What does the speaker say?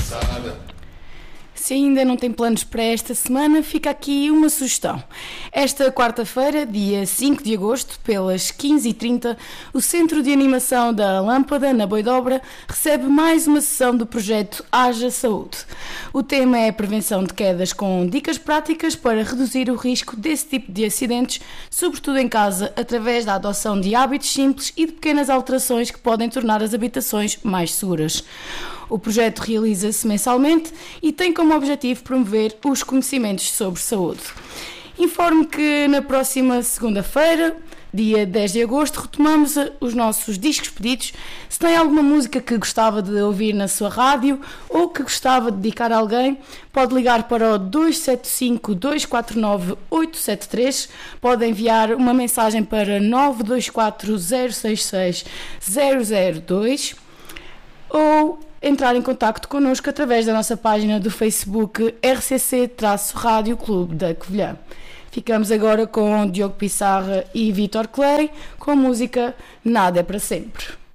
Se ainda não tem planos para esta semana, fica aqui uma sugestão. Esta quarta-feira, dia 5 de agosto, pelas 15h30, o Centro de Animação da Lâmpada, na Boidobra, recebe mais uma sessão do projeto Haja Saúde. O tema é a prevenção de quedas com dicas práticas para reduzir o risco desse tipo de acidentes, sobretudo em casa, através da adoção de hábitos simples e de pequenas alterações que podem tornar as habitações mais seguras. O projeto realiza-se mensalmente e tem como objetivo promover os conhecimentos sobre saúde. Informo que na próxima segunda-feira, dia 10 de agosto, retomamos os nossos discos pedidos. Se tem alguma música que gostava de ouvir na sua rádio ou que gostava de dedicar a alguém, pode ligar para o 275-249-873, pode enviar uma mensagem para 924-066-002 ou entrar em contacto connosco através da nossa página do Facebook RCC-Rádio Clube da Covilhã. Ficamos agora com Diogo Pissarra e Vítor Clay com a música Nada é para Sempre.